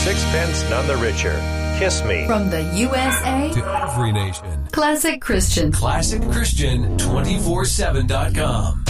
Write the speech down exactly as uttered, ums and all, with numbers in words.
Sixpence none the richer. Kiss Me. From the U S A to every nation. Classic Christian. Classic Christian two four seven dot com.